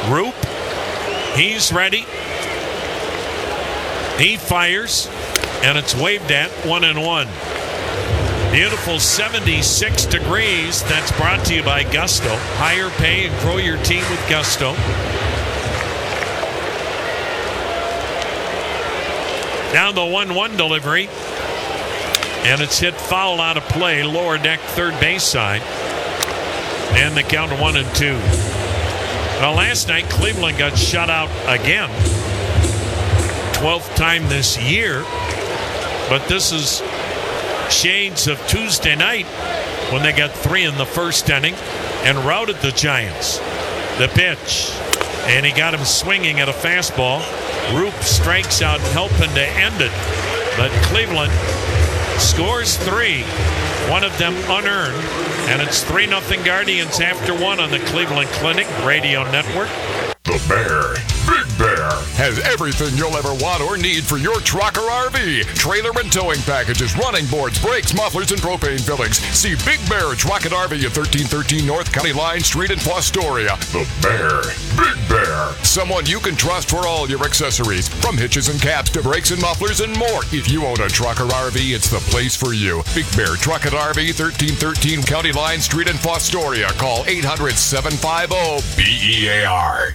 Roop, he's ready. He fires, and it's waved at 1-1. Beautiful 76 degrees. That's brought to you by Gusto. Higher pay and grow your team with Gusto. Down the 1-1 delivery. And it's hit foul out of play. Lower deck third base side. And the count 1-2. Well, last night Cleveland got shut out again. 12th time this year. But this is shades of Tuesday night when they got 3 in the first inning and routed the Giants. The pitch, and he got him swinging at a fastball. Roop strikes out helping to end it, but Cleveland scores 3, one of them unearned, and it's 3-0 Guardians after 1 on the Cleveland Clinic Radio Network. The Bear, Big Bear, has everything you'll ever want or need for your truck or RV. Trailer and towing packages, running boards, brakes, mufflers, and propane fillings. See Big Bear Truck and RV at 1313 North County Line Street in Fostoria. The Bear, Big Bear. Someone you can trust for all your accessories, from hitches and caps to brakes and mufflers and more. If you own a truck or RV, it's the place for you. Big Bear Truck and RV, 1313 County Line Street in Fostoria. Call 800-750-BEAR.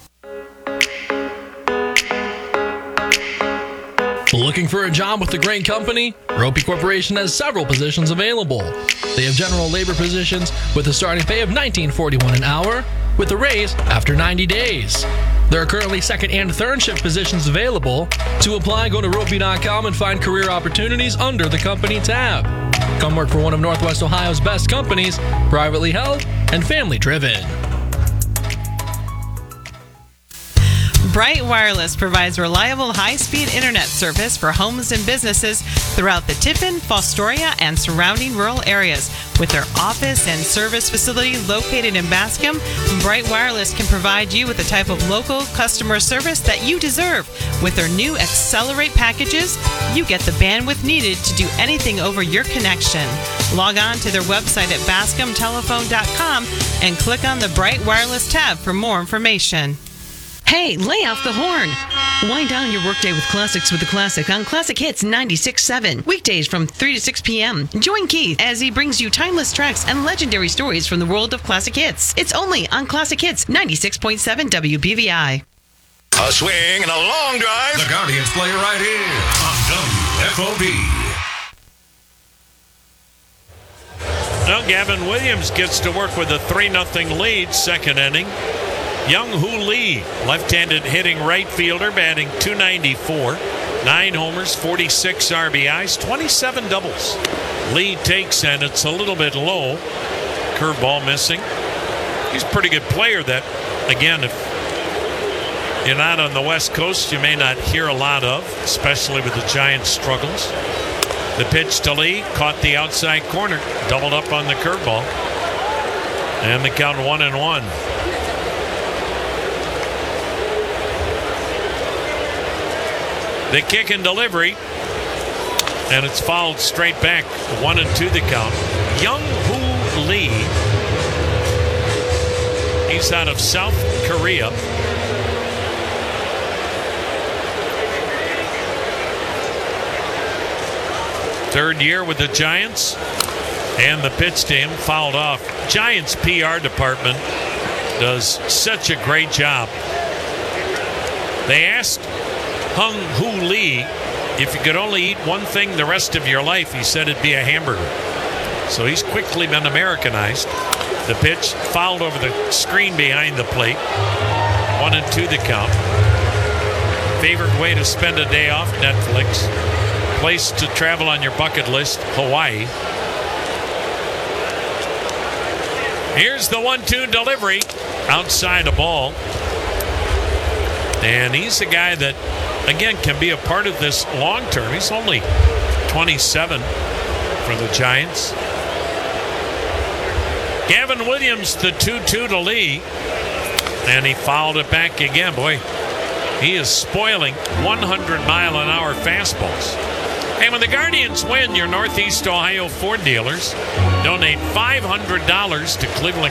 Looking for a job with a great company? Ropey Corporation has several positions available. They have general labor positions with a starting pay of $19.41 an hour with a raise after 90 days. There are currently second and third shift positions available. To apply, go to ropey.com and find career opportunities under the company tab. Come work for one of Northwest Ohio's best companies, privately held and family driven. Bright Wireless provides reliable high-speed internet service for homes and businesses throughout the Tiffin, Fostoria, and surrounding rural areas. With their office and service facility located in Bascom, Bright Wireless can provide you with the type of local customer service that you deserve. With their new Accelerate packages, you get the bandwidth needed to do anything over your connection. Log on to their website at bascomtelephone.com and click on the Bright Wireless tab for more information. Hey, lay off the horn. Wind down your workday with classics with the classic on Classic Hits 96.7. Weekdays from 3 to 6 p.m. Join Keith as he brings you timeless tracks and legendary stories from the world of classic hits. It's only on Classic Hits 96.7 WBVI. A swing and a long drive. The Guardians play right here on WFOB. Now Gavin Williams gets to work with a 3-0 lead, second inning. Young-Hoo Lee, left-handed hitting right fielder, batting .294, 9 homers, 46 RBIs, 27 doubles. Lee takes, and it's a little bit low. Curveball missing. He's a pretty good player that, again, if you're not on the West Coast, you may not hear a lot of, especially with the Giants' struggles. The pitch to Lee, caught the outside corner, doubled up on the curveball. And the count 1-1. The kick and delivery, and it's fouled straight back. 1-2 the count. Young-Hoo Lee. He's out of South Korea. Third year with the Giants, and the pitch to him fouled off. Giants PR department does such a great job. They asked Young-Hoo Lee, if you could only eat one thing the rest of your life, he said it'd be a hamburger. So he's quickly been Americanized. The pitch fouled over the screen behind the plate. 1-2 the count. Favorite way to spend a day off, Netflix. Place to travel on your bucket list, Hawaii. Here's the 1-2 delivery. Outside a ball. And he's a guy that, again, can be a part of this long term. He's only 27 for the Giants. Gavin Williams, the 2-2 to Lee. And he fouled it back again. Boy, he is spoiling 100-mile-an-hour fastballs. And when the Guardians win, your Northeast Ohio Ford dealers donate $500 to Cleveland